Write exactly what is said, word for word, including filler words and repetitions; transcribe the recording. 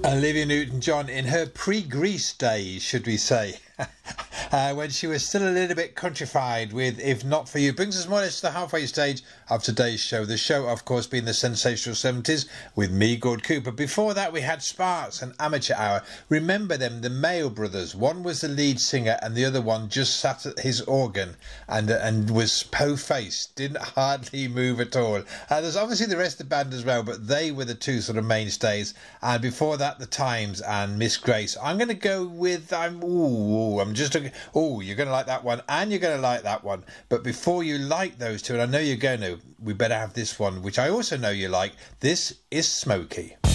Olivia Newton-John in her pre-Grease days, should we say, uh, when she was still a little bit countrified with If Not For You, brings us more or less to the halfway stage of today's show. The show, of course, being the sensational seventies with me, Gord Cooper. Before that, we had Sparks and Amateur Hour. Remember them, the Mail brothers. One was the lead singer and the other one just sat at his organ and and was po-faced, didn't hardly move at all. Uh, there's obviously the rest of the band as well, but they were the two sort of mainstays. And before that, the Times and Miss Grace. I'm going to go with I'm ooh, I'm just looking, oh, you're going to like that one and you're going to like that one. But before you like those two, and I know you're going to, we better have this one, which I also know you like. This is Smokey.